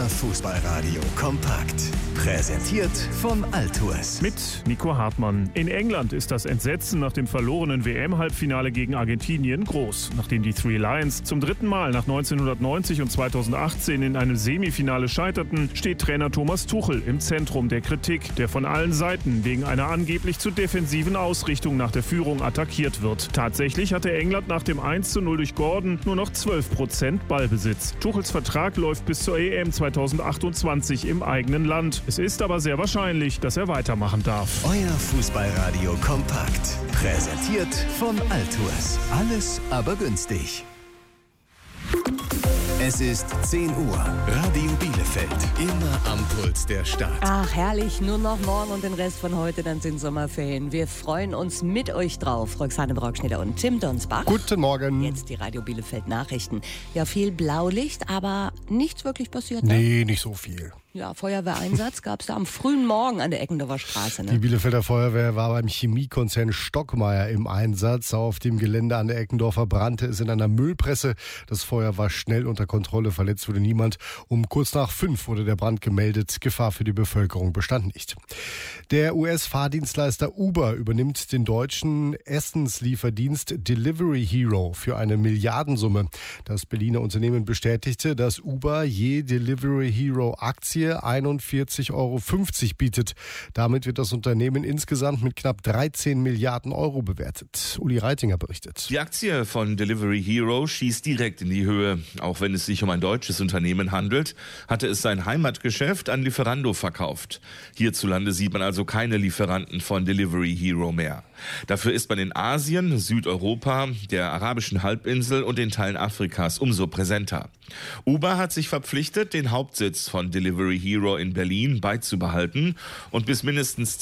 Euer Fußballradio kompakt. Präsentiert von Altours. Mit Nico Hartmann. In England ist das Entsetzen nach dem verlorenen WM-Halbfinale gegen Argentinien groß. Nachdem die Three Lions zum dritten Mal nach 1990 und 2018 in einem Semifinale scheiterten, steht Trainer Thomas Tuchel im Zentrum der Kritik, der von allen Seiten wegen einer angeblich zu defensiven Ausrichtung nach der Führung attackiert wird. Tatsächlich hatte England nach dem 1:0 durch Gordon nur noch 12% Ballbesitz. Tuchels Vertrag läuft bis zur EM 2028 im eigenen Land. Es ist aber sehr wahrscheinlich, dass er weitermachen darf. Euer Fußballradio kompakt. Präsentiert von Altours. Alles aber günstig. Es ist 10 Uhr. Radio Bielefeld. Immer am Puls der Stadt. Ach, herrlich. Nur noch morgen und den Rest von heute, dann sind Sommerferien. Wir freuen uns mit euch drauf. Roxane Brockschneider und Tim Donsbach. Guten Morgen. Jetzt die Radio Bielefeld Nachrichten. Ja, viel Blaulicht, aber nichts wirklich passiert. Ne? Nee, nicht so viel. Ja, Feuerwehreinsatz gab es da am frühen Morgen an der Eckendorfer Straße. Ne? Die Bielefelder Feuerwehr war beim Chemiekonzern Stockmeier im Einsatz. Auf dem Gelände an der Eckendorfer brannte es in einer Müllpresse. Das Feuer war schnell unter Kontrolle, verletzt wurde niemand. Um kurz nach 5 wurde der Brand gemeldet. Gefahr für die Bevölkerung bestand nicht. Der US-Fahrdienstleister Uber übernimmt den deutschen Essenslieferdienst Delivery Hero für eine Milliardensumme. Das Berliner Unternehmen bestätigte, dass Uber je Delivery Hero Aktie 41,50 Euro bietet. Damit wird das Unternehmen insgesamt mit knapp 13 Milliarden Euro bewertet. Uli Reitinger berichtet. Die Aktie von Delivery Hero schießt direkt in die Höhe. Auch wenn es sich um ein deutsches Unternehmen handelt, hatte es sein Heimatgeschäft an Lieferando verkauft. Hierzulande sieht man also keine Lieferanten von Delivery Hero mehr. Dafür ist man in Asien, Südeuropa, der arabischen Halbinsel und den Teilen Afrikas umso präsenter. Uber hat sich verpflichtet, den Hauptsitz von Delivery Hero in Berlin beizubehalten und bis mindestens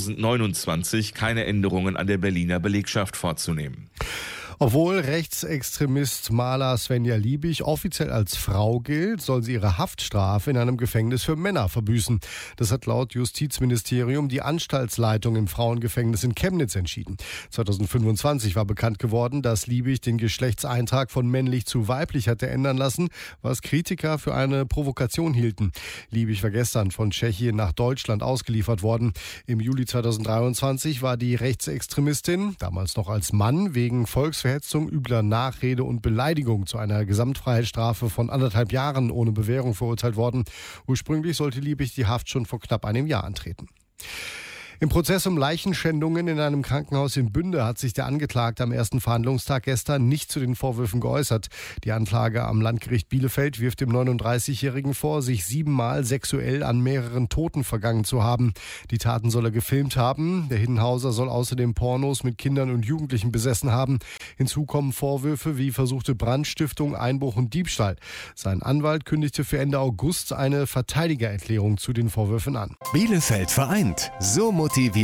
2029 keine Änderungen an der Berliner Belegschaft vorzunehmen. Obwohl Rechtsextremist Maler Svenja Liebig offiziell als Frau gilt, soll sie ihre Haftstrafe in einem Gefängnis für Männer verbüßen. Das hat laut Justizministerium die Anstaltsleitung im Frauengefängnis in Chemnitz entschieden. 2025 war bekannt geworden, dass Liebig den Geschlechtseintrag von männlich zu weiblich hatte ändern lassen, was Kritiker für eine Provokation hielten. Liebig war gestern von Tschechien nach Deutschland ausgeliefert worden. Im Juli 2023 war die Rechtsextremistin, damals noch als Mann, wegen Volksverhetzung, übler Nachrede und Beleidigung zu einer Gesamtfreiheitsstrafe von 1,5 Jahren ohne Bewährung verurteilt worden. Ursprünglich sollte Liebig die Haft schon vor knapp einem Jahr antreten. Im Prozess um Leichenschändungen in einem Krankenhaus in Bünde hat sich der Angeklagte am ersten Verhandlungstag gestern nicht zu den Vorwürfen geäußert. Die Anklage am Landgericht Bielefeld wirft dem 39-Jährigen vor, sich 7-mal sexuell an mehreren Toten vergangen zu haben. Die Taten soll er gefilmt haben. Der Hiddenhauser soll außerdem Pornos mit Kindern und Jugendlichen besessen haben. Hinzu kommen Vorwürfe wie versuchte Brandstiftung, Einbruch und Diebstahl. Sein Anwalt kündigte für Ende August eine Verteidigererklärung zu den Vorwürfen an. Bielefeld vereint. So motiviert